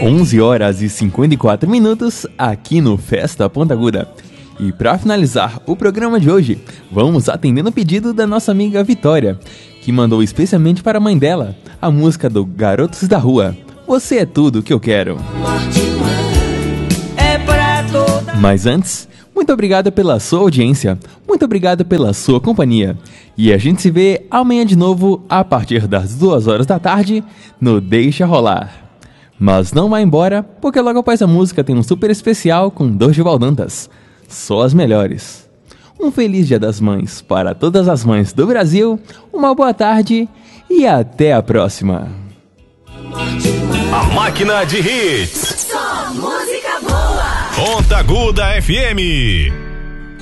11 horas e 54 minutos aqui no Festa Ponta Aguda. E para finalizar o programa de hoje, vamos atendendo o pedido da nossa amiga Vitória, que mandou especialmente para a mãe dela a música do Garotos da Rua, Você é Tudo Que Eu Quero. Mas antes, muito obrigado pela sua audiência, muito obrigado pela sua companhia. E a gente se vê amanhã de novo a partir das 2 horas da tarde no Deixa Rolar. Mas não vá embora, porque logo após a música tem um super especial com Dorival Dantas. Só as melhores. Um feliz Dia das Mães para todas as mães do Brasil, uma boa tarde e até a próxima. A máquina de hits. Só música boa. Ponta Aguda FM.